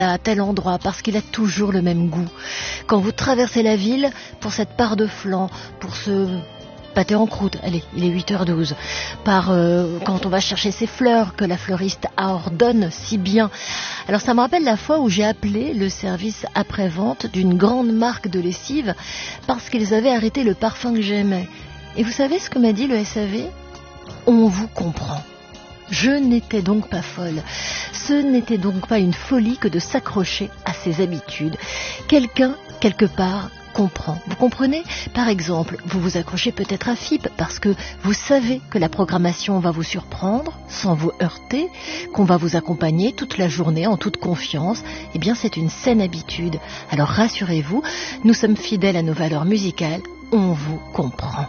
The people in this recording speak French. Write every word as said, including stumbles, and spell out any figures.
à tel endroit parce qu'il a toujours le même goût. Quand vous traversez la ville pour cette part de flan, pour ce pâté en croûte, allez, il est huit heures douze, par euh, quand on va chercher ces fleurs que la fleuriste ordonne si bien. Alors ça me rappelle la fois où j'ai appelé le service après-vente d'une grande marque de lessive parce qu'ils avaient arrêté le parfum que j'aimais. Et vous savez ce que m'a dit le S A V ? On vous comprend. Je n'étais donc pas folle. Ce n'était donc pas une folie que de s'accrocher à ses habitudes. Quelqu'un, quelque part, comprend. Vous comprenez ? Par exemple, vous vous accrochez peut-être à F I P parce que vous savez que la programmation va vous surprendre, sans vous heurter, qu'on va vous accompagner toute la journée en toute confiance. Eh bien, c'est une saine habitude. Alors rassurez-vous, nous sommes fidèles à nos valeurs musicales. On vous comprend.